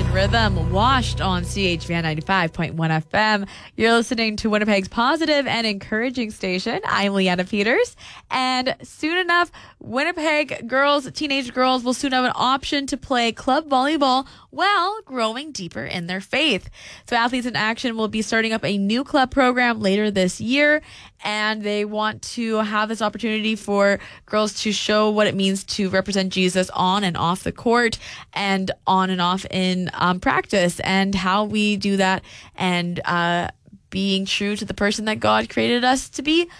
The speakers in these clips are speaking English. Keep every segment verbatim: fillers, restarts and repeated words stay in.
Golden Rhythm, Washed on C H V N ninety-five point one F M. You're listening to Winnipeg's positive and encouraging station. I'm Leanna Peters. And soon enough, Winnipeg girls, teenage girls, will soon have an option to play club volleyball while growing deeper in their faith. So Athletes in Action will be starting up a new club program later this year, and they want to have this opportunity for girls to show what it means to represent Jesus on and off the court and on and off in um, practice, and how we do that, and uh, being true to the person that God created us to be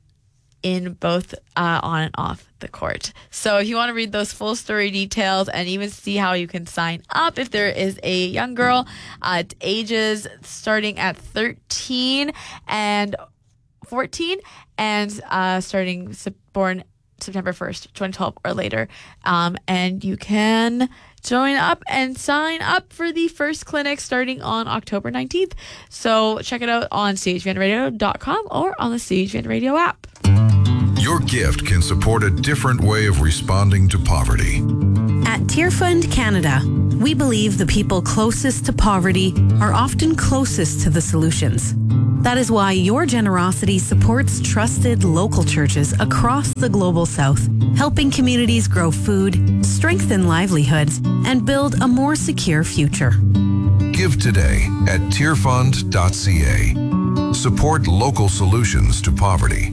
in both uh, on and off the court. So if you want to read those full story details and even see how you can sign up if there is a young girl uh, at ages starting at thirteen and fourteen and uh, starting born September first, twenty twelve or later. Um, and you can join up and sign up for the first clinic starting on October nineteenth. So check it out on C H V N radio dot com or on the C H V N Radio app. Your gift can support a different way of responding to poverty. At Tear Fund Canada, we believe the people closest to poverty are often closest to the solutions. That is why your generosity supports trusted local churches across the global south, helping communities grow food, strengthen livelihoods, and build a more secure future. Give today at tear fund dot c a. Support local solutions to poverty.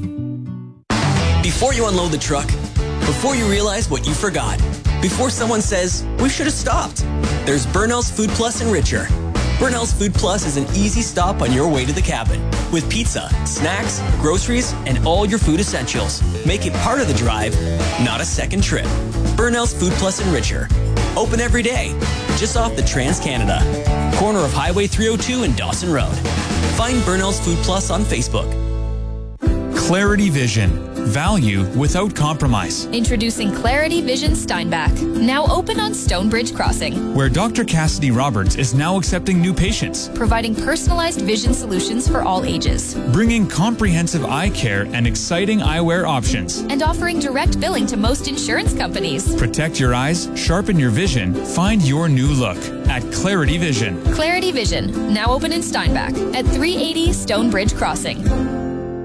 Before you unload the truck, before you realize what you forgot, before someone says, we should have stopped, there's Burnell's Food Plus Enricher. Burnell's Food Plus is an easy stop on your way to the cabin with pizza, snacks, groceries, and all your food essentials. Make it part of the drive, not a second trip. Burnell's Food Plus Enricher. Open every day, just off the Trans-Canada, corner of Highway three oh two and Dawson Road. Find Burnell's Food Plus on Facebook. Clarity Vision. Value without compromise. Introducing Clarity Vision Steinbach, now open on Stonebridge Crossing, where Doctor Cassidy Roberts is now accepting new patients, providing personalized vision solutions for all ages, bringing comprehensive eye care and exciting eyewear options, and offering direct billing to most insurance companies. Protect your eyes, sharpen your vision, find your new look at Clarity Vision. Clarity Vision, now open in Steinbach at three eighty Stonebridge Crossing.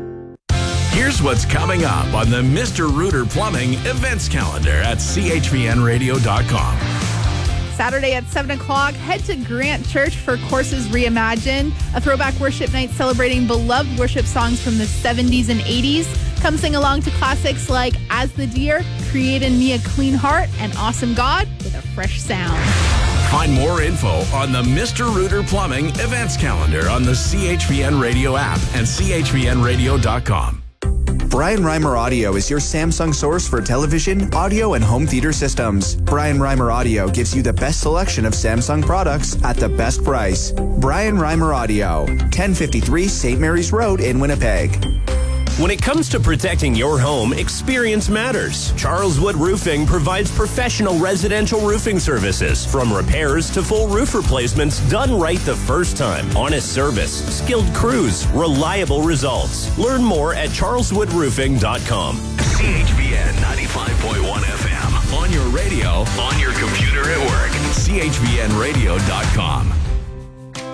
Here's what's coming up on the Mister Rooter Plumbing events calendar at C H V N radio dot com. Saturday at seven o'clock, head to Grant Church for Courses Reimagined, a throwback worship night celebrating beloved worship songs from the seventies and eighties. Come sing along to classics like As the Deer, Create in Me a Clean Heart, and Awesome God with a Fresh Sound. Find more info on the Mister Rooter Plumbing events calendar on the C H V N Radio app and C H V N radio dot com. Brian Reimer Audio is your Samsung source for television, audio, and home theater systems. Brian Reimer Audio gives you the best selection of Samsung products at the best price. Brian Reimer Audio, ten fifty-three Saint Mary's Road in Winnipeg. When it comes to protecting your home, experience matters. Charles Wood Roofing provides professional residential roofing services, from repairs to full roof replacements done right the first time. Honest service, skilled crews, reliable results. Learn more at charles wood roofing dot com. C H V N ninety-five point one F M. On your radio, on your computer at work. C H V N radio dot com.